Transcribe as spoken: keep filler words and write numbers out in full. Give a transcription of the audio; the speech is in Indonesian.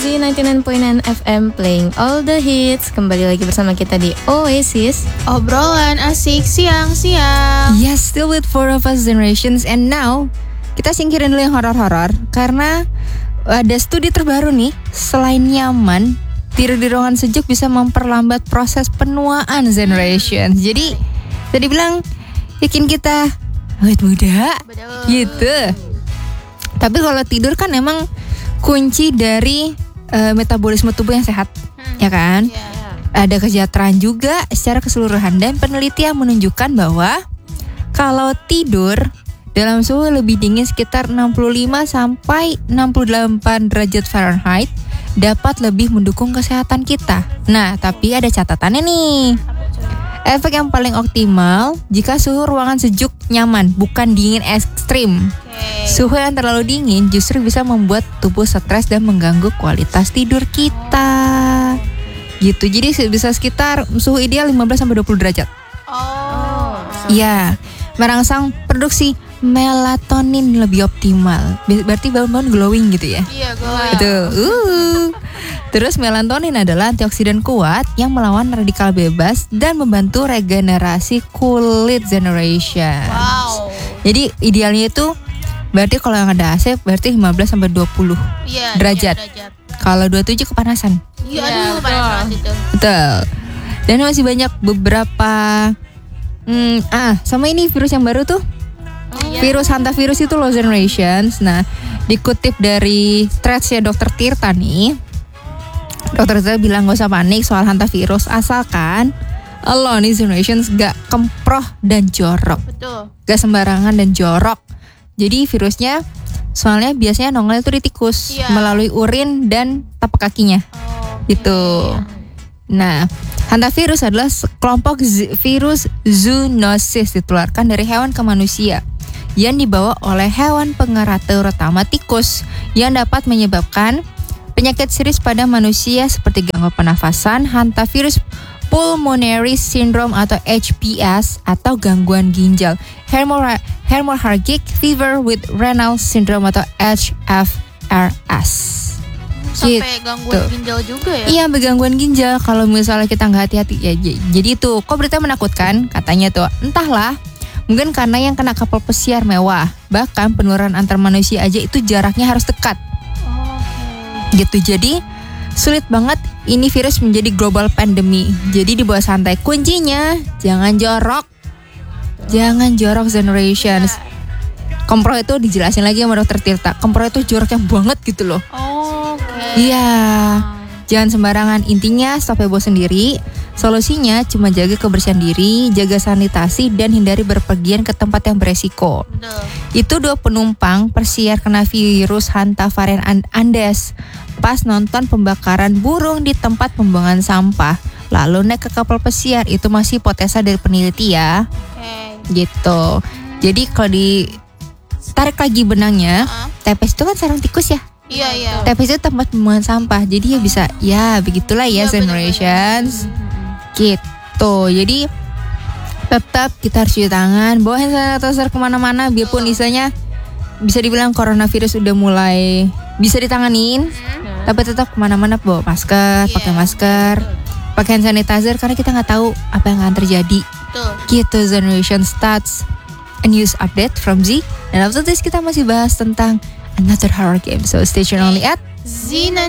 Z sembilan puluh sembilan point sembilan F M playing all the hits. Kembali lagi bersama kita di Oasis, obrolan asik siang-siang. Yes, still with four of us generations. And now kita singkirin dulu yang horor-horor, karena ada studi terbaru nih. Selain nyaman, tidur di ruangan sejuk bisa memperlambat proses penuaan generation. Jadi tadi bilang bikin kita awet muda. Betul. Gitu. Tapi kalau tidur kan emang kunci dari uh, metabolisme tubuh yang sehat, Hmm. ya kan? Yeah. Ada kesejahteraan juga secara keseluruhan, dan penelitian menunjukkan bahwa kalau tidur dalam suhu lebih dingin sekitar enam puluh lima sampai enam puluh delapan derajat Fahrenheit dapat lebih mendukung kesehatan kita. Nah, tapi ada catatannya nih. Efek yang paling optimal jika suhu ruangan sejuk nyaman, bukan dingin ekstrim. Okay. Suhu yang terlalu dingin justru bisa membuat tubuh stres dan mengganggu kualitas tidur kita. Gitu. Jadi bisa sekitar suhu ideal lima belas sampai dua puluh derajat. Oh. Iya. Merangsang produksi melatonin lebih optimal. Berarti bangun-bangun glowing gitu ya. Iya, gue. Betul. Uh. Terus melatonin adalah antioksidan kuat yang melawan radikal bebas dan membantu regenerasi kulit generation. Wow. Jadi idealnya itu berarti kalau yang ada A C berarti lima belas sampai dua puluh Iya, derajat. iya, derajat. Kalau dua puluh tujuh kepanasan. Iya, Iya, aduh, betul. panas banget itu. Betul. Dan masih banyak beberapa hmm, ah sama ini virus yang baru tuh. Oh, iya. Virus hantavirus itu low generations. Nah, dikutip dari threads-nya dokter Tirta nih. Dokter Tirta bilang gak usah panik soal hantavirus, asalkan lo nih generations gak kemproh dan jorok. Betul. Gak sembarangan dan jorok. Jadi virusnya soalnya biasanya nongol itu di tikus, Iya. melalui urin dan tapak kakinya. Oh, Gitu. Nah, hantavirus adalah kelompok z- virus zoonosis ditularkan dari hewan ke manusia yang dibawa oleh hewan pengerat terutama tikus, yang dapat menyebabkan penyakit serius pada manusia seperti gangguan pernafasan, hantavirus pulmonary syndrome atau H P S, atau gangguan ginjal, Hemorrha- hemorrhagic fever with renal syndrome atau H F R S. Sampai gangguan ginjal juga ya? Iya, bergangguan ginjal kalau misalnya kita nggak hati-hati ya. j- Jadi itu, kok berita menakutkan katanya tuh. Entahlah, mungkin karena yang kena kapal pesiar mewah, bahkan penularan antar manusia aja itu jaraknya harus dekat. Gitu. Jadi sulit banget ini virus menjadi global pandemi. Jadi dibawa santai. Kuncinya jangan jorok. Jangan jorok generations. Kemproh itu dijelasin lagi sama dokter Tirta. Kemproh itu joroknya banget gitu loh. Oh, oke. Iya. Jangan sembarangan. Intinya stop heboh sendiri. Solusinya cuma jaga kebersihan diri, jaga sanitasi, dan hindari berpergian ke tempat yang beresiko. Betul. Itu dua penumpang persiar kena virus hanta varian Andes pas nonton pembakaran burung di tempat pembuangan sampah. Lalu naik ke kapal pesiar. Itu masih hipotesa dari peneliti ya. Oke. Gitu. Jadi kalau ditarik lagi benangnya, Ah, T P S itu kan sarang tikus ya. Iya, iya. T P S itu tempat pembuangan sampah. Jadi ya bisa, ya begitulah ya, Iya, generations. Gitu. Jadi tetap kita harus cuci tangan, bawa hand sanitizer kemana-mana, biarpun istilahnya bisa dibilang coronavirus udah mulai bisa ditanganin, tapi tetap kemana-mana bawa masker, Iya, pakai masker, pakai hand sanitizer, karena kita nggak tahu apa yang akan terjadi. Betul. Gitu, generation stats, a news update from Z. Dan after this kita masih bahas tentang another horror game. So stay tuned only at Zina